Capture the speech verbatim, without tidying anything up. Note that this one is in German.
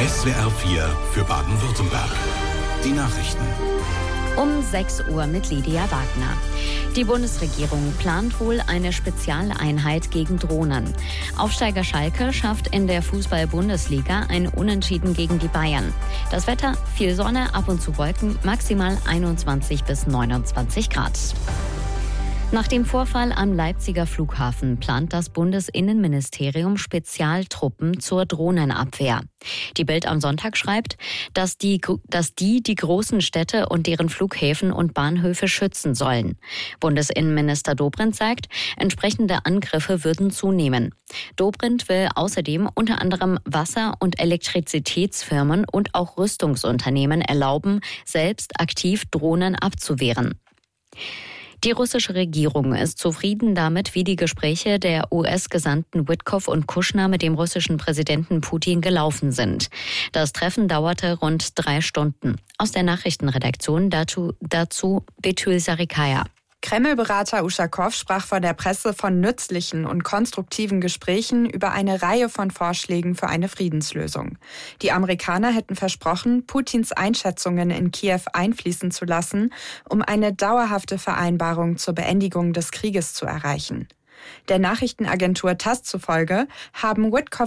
S W R vier für Baden-Württemberg. Die Nachrichten. Um sechs Uhr mit Lydia Wagner. Die Bundesregierung plant wohl eine Spezialeinheit gegen Drohnen. Aufsteiger Schalke schafft in der Fußball-Bundesliga ein Unentschieden gegen die Bayern. Das Wetter, viel Sonne, ab und zu Wolken, maximal einundzwanzig bis neunundzwanzig Grad. Nach dem Vorfall am Leipziger Flughafen plant das Bundesinnenministerium Spezialtruppen zur Drohnenabwehr. Die Bild am Sonntag schreibt, dass die, dass die die großen Städte und deren Flughäfen und Bahnhöfe schützen sollen. Bundesinnenminister Dobrindt sagt, entsprechende Angriffe würden zunehmen. Dobrindt will außerdem unter anderem Wasser- und Elektrizitätsfirmen und auch Rüstungsunternehmen erlauben, selbst aktiv Drohnen abzuwehren. Die russische Regierung ist zufrieden damit, wie die Gespräche der U S-Gesandten Witkow und Kushner mit dem russischen Präsidenten Putin gelaufen sind. Das Treffen dauerte rund drei Stunden. Aus der Nachrichtenredaktion dazu, dazu Betül Sarikaya. Kreml-Berater Uschakow sprach vor der Presse von nützlichen und konstruktiven Gesprächen über eine Reihe von Vorschlägen für eine Friedenslösung. Die Amerikaner hätten versprochen, Putins Einschätzungen in Kiew einfließen zu lassen, um eine dauerhafte Vereinbarung zur Beendigung des Krieges zu erreichen. Der Nachrichtenagentur TASS zufolge haben Witkow